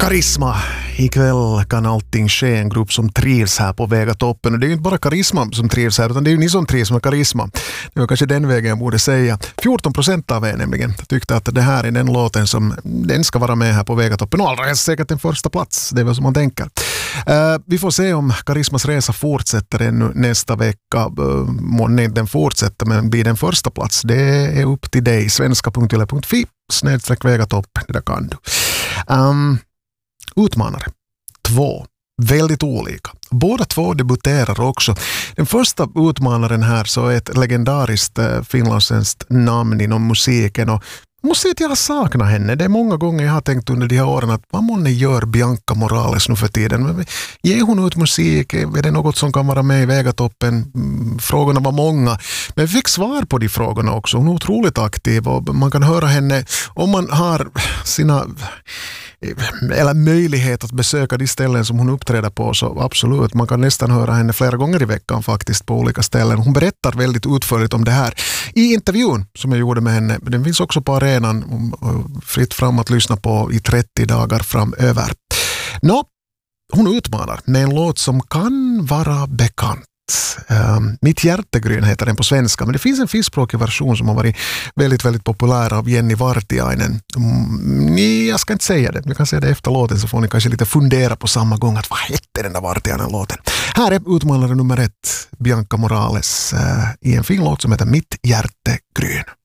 Karisma. Ikväll kan allting ske, en grupp som trivs här på Väga toppen. Och det är ju inte bara Karisma som trivs här, utan det är ju ni som trivs med Karisma. Det var kanske den vägen jag borde säga. 14% av er nämligen tyckte att det här är den låten som den ska vara med här på Väga toppen. Och allra helst säkert en första plats, det är väl som man tänker. Vi får se om Karismas resa fortsätter ännu nästa vecka. Månne den fortsätter, men blir den första plats. Det är upp till dig. svenska.yle.fi/Väga topp. Det där kan du. Utmanare. 2. Väldigt olika. Båda två debuterar också. Den första utmanaren här så är ett legendariskt finlandssvenskt namn inom musiken, och måste säga att jag har saknat henne. Det är många gånger jag har tänkt under de här åren att vad månne gör Bianca Morales nu för tiden? Ger hon ut musik? Är det något som kan vara med i Vägatoppen? Frågorna var många. Men vi fick svar på de frågorna också. Hon är otroligt aktiv och man kan höra henne om man har sina eller möjlighet att besöka de ställen som hon uppträder på, så absolut, man kan nästan höra henne flera gånger i veckan faktiskt på olika ställen. Hon berättar väldigt utförligt om det här i intervjun som jag gjorde med henne. Den finns också på arenan, fritt fram att lyssna på i 30 dagar framöver. Hon utmanar med en låt som kan vara bekant. Mitt hjärtegryn heter den på svenska, men det finns en finskspråkig version som har varit väldigt, väldigt populär av Jenny Vartiainen. Jag ska inte säga det, jag kan säga det efter låten, så får ni kanske lite fundera på samma gång att vad heter den där Vartiainen-låten. Här är utmanare nummer 1, Bianca Morales, i en fin låt som heter Mitt hjärtegryn.